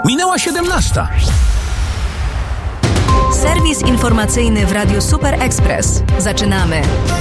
Minęła 17. Serwis informacyjny w Radiu Super Express. Zaczynamy.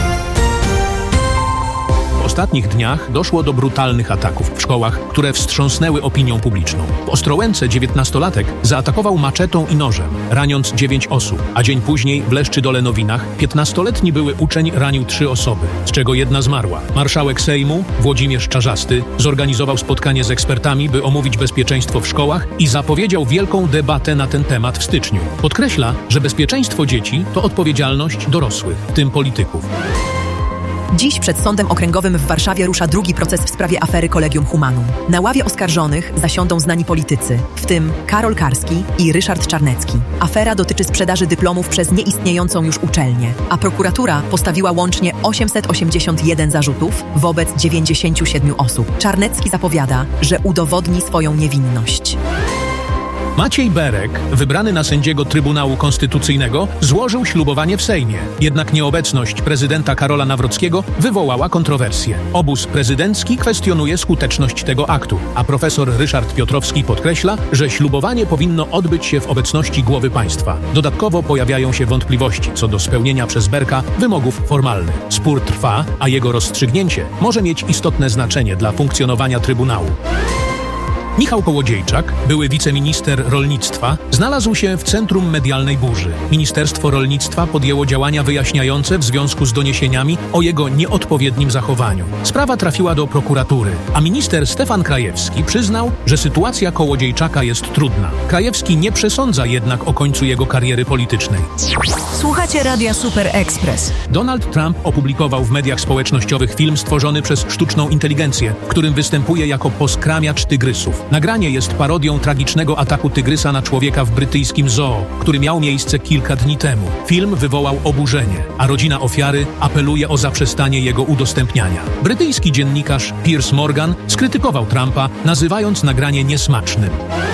W ostatnich dniach doszło do brutalnych ataków w szkołach, które wstrząsnęły opinią publiczną. W Ostrołęce 19-latek zaatakował maczetą i nożem, raniąc 9 osób, a dzień później w Leszczydole-Nowinach 15-letni były uczeń ranił 3 osoby, z czego jedna zmarła. Marszałek Sejmu, Włodzimierz Czarzasty, zorganizował spotkanie z ekspertami, by omówić bezpieczeństwo w szkołach i zapowiedział wielką debatę na ten temat w styczniu. Podkreśla, że bezpieczeństwo dzieci to odpowiedzialność dorosłych, w tym polityków. Dziś przed Sądem Okręgowym w Warszawie rusza drugi proces w sprawie afery Collegium Humanum. Na ławie oskarżonych zasiądą znani politycy, w tym Karol Karski i Ryszard Czarnecki. Afera dotyczy sprzedaży dyplomów przez nieistniejącą już uczelnię, a prokuratura postawiła łącznie 881 zarzutów wobec 97 osób. Czarnecki zapowiada, że udowodni swoją niewinność. Maciej Berek, wybrany na sędziego Trybunału Konstytucyjnego, złożył ślubowanie w Sejmie. Jednak nieobecność prezydenta Karola Nawrockiego wywołała kontrowersje. Obóz prezydencki kwestionuje skuteczność tego aktu, a profesor Ryszard Piotrowski podkreśla, że ślubowanie powinno odbyć się w obecności głowy państwa. Dodatkowo pojawiają się wątpliwości co do spełnienia przez Berka wymogów formalnych. Spór trwa, a jego rozstrzygnięcie może mieć istotne znaczenie dla funkcjonowania Trybunału. Michał Kołodziejczak, były wiceminister rolnictwa, znalazł się w centrum medialnej burzy. Ministerstwo Rolnictwa podjęło działania wyjaśniające w związku z doniesieniami o jego nieodpowiednim zachowaniu. Sprawa trafiła do prokuratury, a minister Stefan Krajewski przyznał, że sytuacja Kołodziejczaka jest trudna. Krajewski nie przesądza jednak o końcu jego kariery politycznej. Słuchacie Radia Super Express. Donald Trump opublikował w mediach społecznościowych film stworzony przez sztuczną inteligencję, w którym występuje jako poskramiacz tygrysów. Nagranie jest parodią tragicznego ataku tygrysa na człowieka w brytyjskim zoo, który miał miejsce kilka dni temu. Film wywołał oburzenie, a rodzina ofiary apeluje o zaprzestanie jego udostępniania. Brytyjski dziennikarz Piers Morgan skrytykował Trumpa, nazywając nagranie niesmacznym.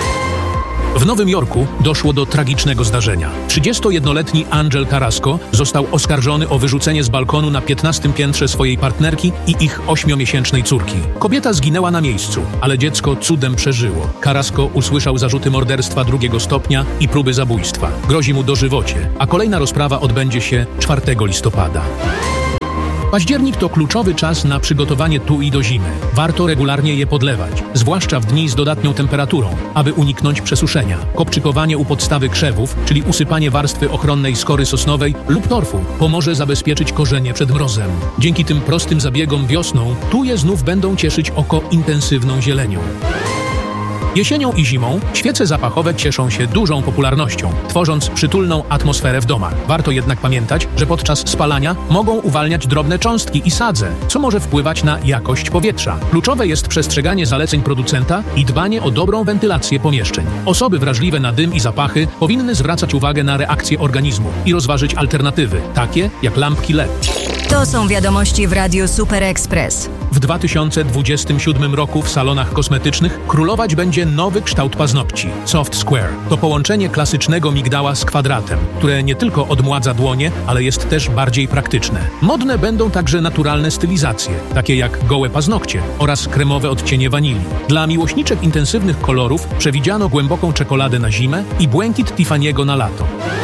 W Nowym Jorku doszło do tragicznego zdarzenia. 31-letni Angel Carrasco został oskarżony o wyrzucenie z balkonu na 15. piętrze swojej partnerki i ich 8-miesięcznej córki. Kobieta zginęła na miejscu, ale dziecko cudem przeżyło. Carrasco usłyszał zarzuty morderstwa 2. stopnia i próby zabójstwa. Grozi mu dożywocie, a kolejna rozprawa odbędzie się 4 listopada. Październik to kluczowy czas na przygotowanie tui do zimy. Warto regularnie je podlewać, zwłaszcza w dni z dodatnią temperaturą, aby uniknąć przesuszenia. Kopczykowanie u podstawy krzewów, czyli usypanie warstwy ochronnej skory sosnowej lub torfu, pomoże zabezpieczyć korzenie przed mrozem. Dzięki tym prostym zabiegom wiosną tuje znów będą cieszyć oko intensywną zielenią. Jesienią i zimą świece zapachowe cieszą się dużą popularnością, tworząc przytulną atmosferę w domach. Warto jednak pamiętać, że podczas spalania mogą uwalniać drobne cząstki i sadze, co może wpływać na jakość powietrza. Kluczowe jest przestrzeganie zaleceń producenta i dbanie o dobrą wentylację pomieszczeń. Osoby wrażliwe na dym i zapachy powinny zwracać uwagę na reakcje organizmu i rozważyć alternatywy, takie jak lampki LED. To są wiadomości w Radiu Super Express. W 2027 roku w salonach kosmetycznych królować będzie nowy kształt paznokci – Soft Square. To połączenie klasycznego migdała z kwadratem, które nie tylko odmładza dłonie, ale jest też bardziej praktyczne. Modne będą także naturalne stylizacje, takie jak gołe paznokcie oraz kremowe odcienie wanilii. Dla miłośniczek intensywnych kolorów przewidziano głęboką czekoladę na zimę i błękit Tiffany'ego na lato.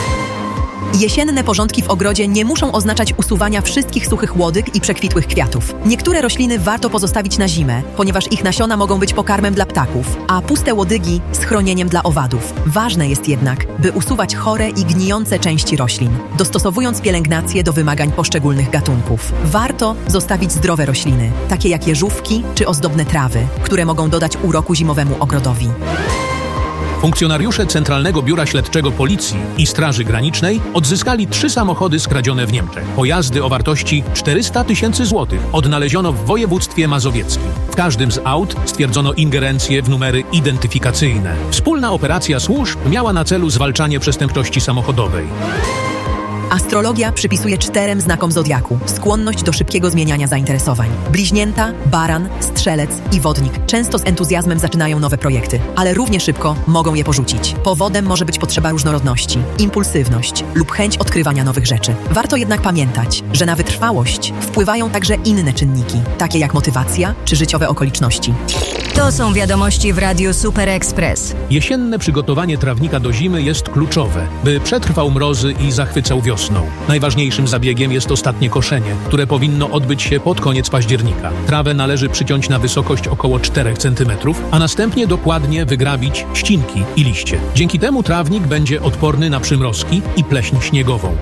Jesienne porządki w ogrodzie nie muszą oznaczać usuwania wszystkich suchych łodyg i przekwitłych kwiatów. Niektóre rośliny warto pozostawić na zimę, ponieważ ich nasiona mogą być pokarmem dla ptaków, a puste łodygi schronieniem dla owadów. Ważne jest jednak, by usuwać chore i gnijące części roślin, dostosowując pielęgnację do wymagań poszczególnych gatunków. Warto zostawić zdrowe rośliny, takie jak jeżówki czy ozdobne trawy, które mogą dodać uroku zimowemu ogrodowi. Funkcjonariusze Centralnego Biura Śledczego Policji i Straży Granicznej odzyskali 3 samochody skradzione w Niemczech. Pojazdy o wartości 400 000 złotych odnaleziono w województwie mazowieckim. W każdym z aut stwierdzono ingerencję w numery identyfikacyjne. Wspólna operacja służb miała na celu zwalczanie przestępczości samochodowej. Astrologia przypisuje 4 znakom zodiaku skłonność do szybkiego zmieniania zainteresowań. Bliźnięta, baran, strzelec i wodnik często z entuzjazmem zaczynają nowe projekty, ale równie szybko mogą je porzucić. Powodem może być potrzeba różnorodności, impulsywność lub chęć odkrywania nowych rzeczy. Warto jednak pamiętać, że na wytrwałość wpływają także inne czynniki, takie jak motywacja czy życiowe okoliczności. To są wiadomości w Radiu Super Express. Jesienne przygotowanie trawnika do zimy jest kluczowe, by przetrwał mrozy i zachwycał wiosną. Najważniejszym zabiegiem jest ostatnie koszenie, które powinno odbyć się pod koniec października. Trawę należy przyciąć na wysokość około 4 cm, a następnie dokładnie wygrabić ścinki i liście. Dzięki temu trawnik będzie odporny na przymrozki i pleśń śniegową.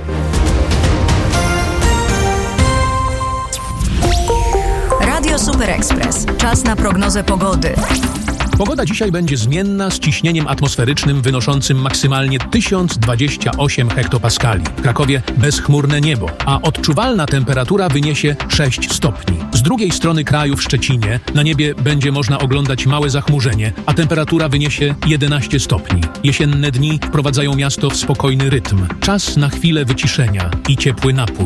Radio Super Express. Czas na prognozę pogody. Pogoda dzisiaj będzie zmienna z ciśnieniem atmosferycznym wynoszącym maksymalnie 1028 hektopaskali. W Krakowie bezchmurne niebo, a odczuwalna temperatura wyniesie 6 stopni. Z drugiej strony kraju w Szczecinie na niebie będzie można oglądać małe zachmurzenie, a temperatura wyniesie 11 stopni. Jesienne dni wprowadzają miasto w spokojny rytm. Czas na chwilę wyciszenia i ciepły napój.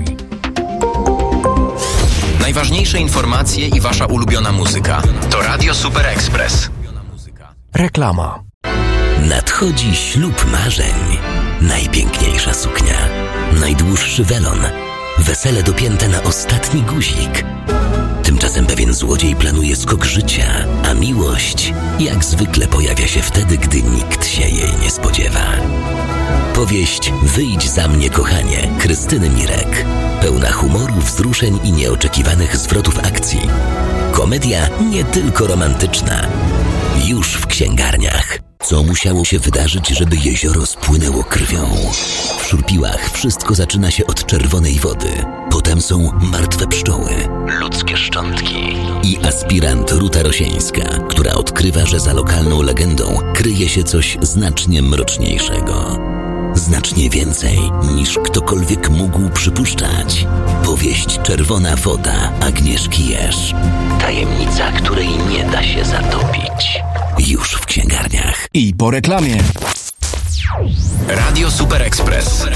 Najważniejsze informacje i wasza ulubiona muzyka. To Radio Super Express. Reklama. Nadchodzi ślub marzeń. Najpiękniejsza suknia. Najdłuższy welon. Wesele dopięte na ostatni guzik. Tymczasem pewien złodziej planuje skok życia, a miłość jak zwykle pojawia się wtedy, gdy nikt się jej nie spodziewa. Powieść Wyjdź za mnie, kochanie, Krystyny Mirek. Pełna humoru, wzruszeń i nieoczekiwanych zwrotów akcji. Komedia nie tylko romantyczna. Już w księgarniach. Co musiało się wydarzyć, żeby jezioro spłynęło krwią? W Szurpiłach wszystko zaczyna się od czerwonej wody. Potem są martwe pszczoły, ludzkie szczątki i aspirant Ruta Rosieńska, która odkrywa, że za lokalną legendą kryje się coś znacznie mroczniejszego. Znacznie więcej niż ktokolwiek mógł przypuszczać. Powieść Czerwona woda Agnieszki Jerz. Tajemnica, której nie da się zatopić. Już w księgarniach. I po reklamie. Radio Super Express.